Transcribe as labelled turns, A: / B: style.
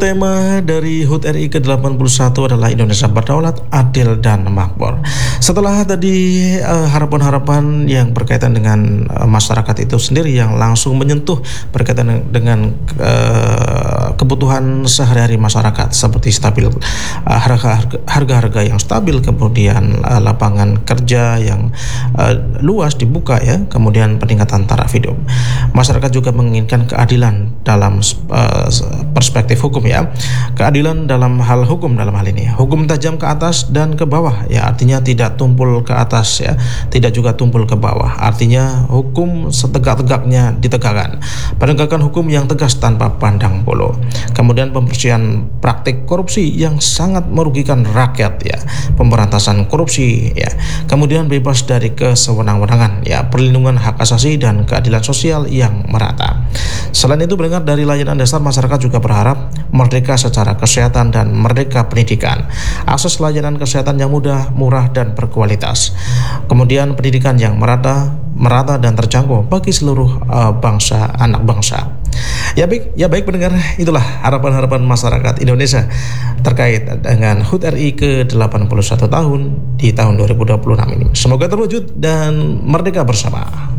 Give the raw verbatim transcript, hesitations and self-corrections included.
A: tema dari H U T R I ke delapan puluh satu adalah Indonesia berdaulat, adil, dan makmur. Setelah tadi uh, harapan-harapan yang berkaitan dengan uh, masyarakat itu sendiri yang langsung menyentuh berkaitan dengan uh, kebutuhan sehari-hari masyarakat seperti stabil uh, harga harga-harga yang stabil, kemudian uh, lapangan kerja yang uh, luas dibuka ya, kemudian peningkatan taraf hidup. Masyarakat juga menginginkan keadilan dalam uh, perspektif hukum ya, keadilan dalam hal hukum, dalam hal ini hukum tajam ke atas dan ke bawah ya, artinya tidak tumpul ke atas ya, tidak juga tumpul ke bawah, artinya hukum setegak-tegaknya ditegakkan, penegakan hukum yang tegas tanpa pandang bulu, kemudian pembersihan praktik korupsi yang sangat merugikan rakyat ya, pemberantasan korupsi ya, kemudian bebas dari kesewenang-wenangan ya, perlindungan hak asasi dan keadilan sosial yang merata. Selain itu, mendengar dari layanan dasar, masyarakat juga berharap merdeka secara kesehatan dan merdeka pendidikan, akses layanan kesehatan yang mudah, murah, dan berkualitas, kemudian pendidikan yang merata, merata dan terjangkau bagi seluruh uh, bangsa, anak bangsa. Ya baik, ya baik pendengar, itulah harapan-harapan masyarakat Indonesia terkait dengan H U T R I ke delapan puluh satu tahun di tahun dua ribu dua puluh enam ini. Semoga terwujud dan merdeka bersama.